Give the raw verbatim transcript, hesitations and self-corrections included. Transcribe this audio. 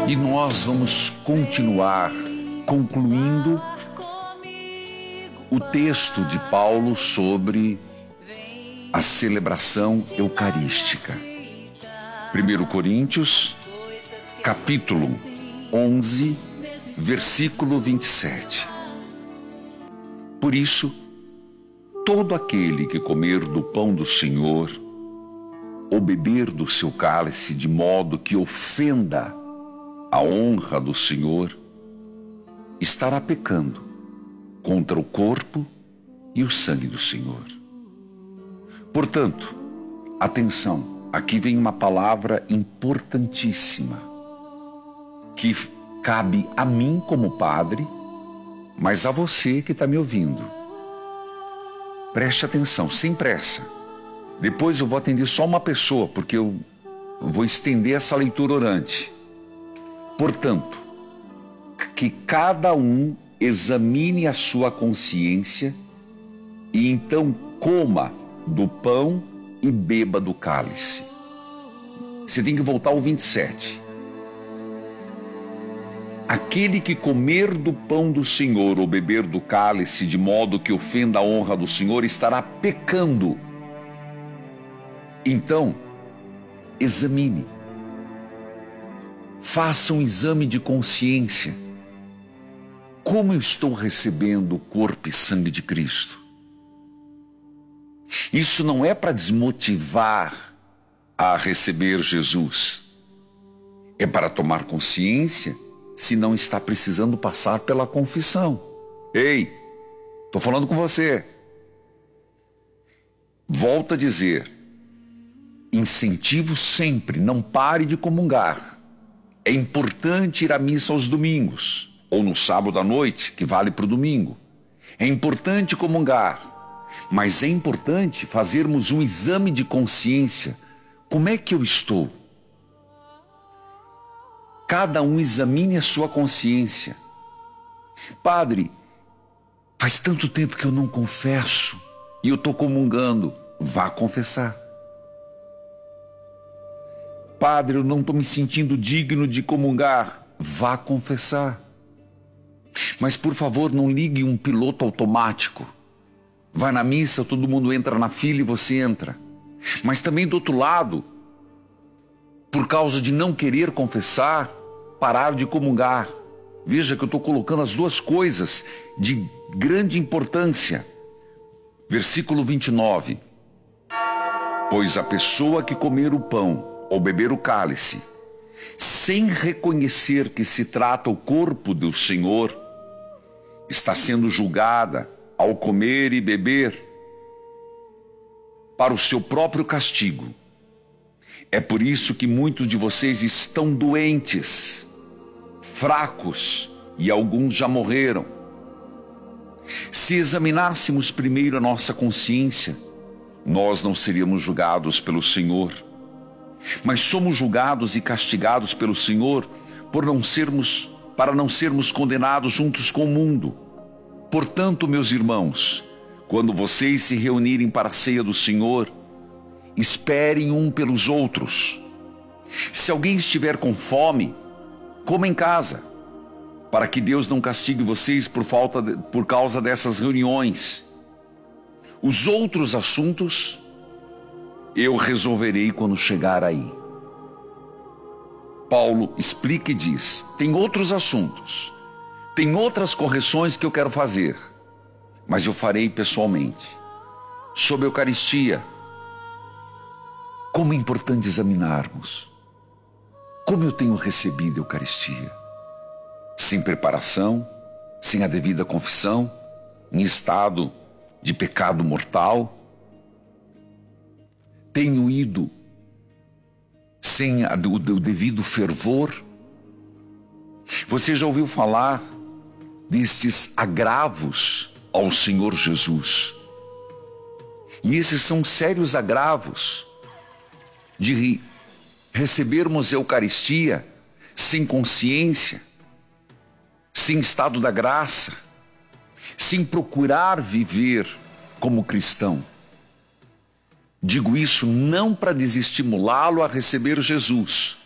E nós vamos continuar concluindo o texto de Paulo sobre a celebração eucarística. primeiro Coríntios, capítulo onze, versículo vinte e sete. Por isso, todo aquele que comer do pão do Senhor ou beber do seu cálice de modo que ofenda a honra do Senhor, estará pecando contra o corpo e o sangue do Senhor. Portanto, atenção, aqui vem uma palavra importantíssima que cabe a mim como padre, mas a você que está me ouvindo. Preste atenção, sem pressa. Depois eu vou atender só uma pessoa, porque eu vou estender essa leitura orante. Portanto, que cada um examine a sua consciência e então coma do pão e beba do cálice. Você tem que voltar ao vinte e sete. Aquele que comer do pão do Senhor ou beber do cálice de modo que ofenda a honra do Senhor estará pecando. Então, examine. Faça um exame de consciência. Como eu estou recebendo o corpo e sangue de Cristo? Isso não é para desmotivar a receber Jesus. É para tomar consciência se não está precisando passar pela confissão. Ei, estou falando com você. Volto a dizer, incentivo sempre, não pare de comungar. É importante ir à missa aos domingos, ou no sábado à noite, que vale para o domingo. É importante comungar, mas é importante fazermos um exame de consciência. Como é que eu estou? Cada um examine a sua consciência. Padre, faz tanto tempo que eu não confesso e eu estou comungando. Vá confessar. Padre, eu não estou me sentindo digno de comungar. Vá confessar. Mas, por favor, não ligue um piloto automático. Vai na missa, todo mundo entra na fila e você entra. Mas também do outro lado, por causa de não querer confessar, parar de comungar. Veja que eu estou colocando as duas coisas de grande importância. Versículo vinte e nove. Pois a pessoa que comer o pão ou beber o cálice, sem reconhecer que se trata o corpo do Senhor, está sendo julgada ao comer e beber para o seu próprio castigo. É por isso que muitos de vocês estão doentes, fracos, e alguns já morreram. Se examinássemos primeiro a nossa consciência, nós não seríamos julgados pelo Senhor. Mas somos julgados e castigados pelo Senhor por não sermos, para não sermos condenados juntos com o mundo. Portanto, meus irmãos, quando vocês se reunirem para a ceia do Senhor, esperem um pelos outros. Se alguém estiver com fome, coma em casa, para que Deus não castigue vocês por falta de, por causa dessas reuniões. Os outros assuntos eu resolverei quando chegar aí. Paulo explica e diz, tem outros assuntos, tem outras correções que eu quero fazer, mas eu farei pessoalmente. Sobre a Eucaristia, como é importante examinarmos como eu tenho recebido a Eucaristia. Sem preparação, sem a devida confissão, em estado de pecado mortal. Tenho ido sem a, o, o devido fervor. Você já ouviu falar destes agravos ao Senhor Jesus? E esses são sérios agravos de recebermos a Eucaristia sem consciência, sem estado da graça, sem procurar viver como cristão. Digo isso não para desestimulá-lo a receber Jesus,